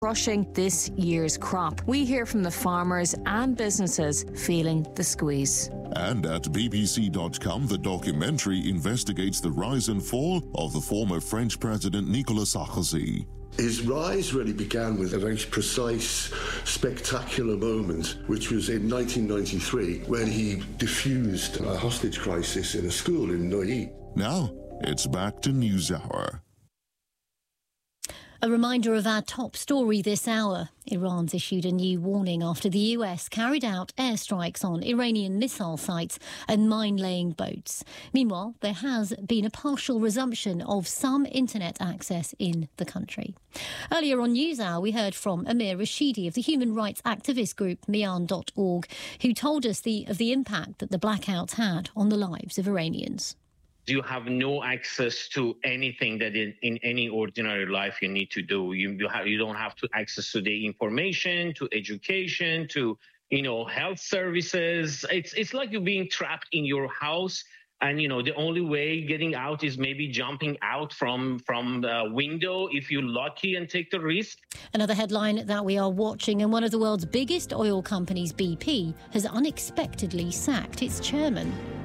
crushing this year's crop. We hear from the farmers and businesses feeling the squeeze. And at BBC.com, the documentary investigates the rise and fall of the former French President Nicolas Sarkozy. His rise really began with a very precise, spectacular moment, which was in 1993, when he diffused a hostage crisis in a school in Neuilly. Now, it's back to NewsHour. A reminder of our top story this hour. Iran's issued a new warning after the US carried out airstrikes on Iranian missile sites and mine-laying boats. Meanwhile, there has been a partial resumption of some internet access in the country. Earlier on NewsHour, we heard from Amir Rashidi of the human rights activist group Mian.org, who told us of the impact that the blackouts had on the lives of Iranians. You have no access to anything that in any ordinary life you need to do. You don't have to access to the information, to education, to health services. It's like you're being trapped in your house, and the only way getting out is maybe jumping out from the window if you're lucky and take the risk. Another headline that we are watching, and one of the world's biggest oil companies, BP, has unexpectedly sacked its chairman.